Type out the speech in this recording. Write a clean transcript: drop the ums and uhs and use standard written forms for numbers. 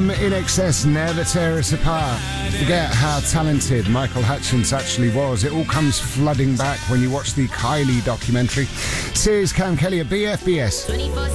from In Excess, Never Tear Us Apart. Forget how talented Michael Hutchence actually was. It all comes flooding back when you watch the Kylie documentary. Here's Cam Kelly at BFBS.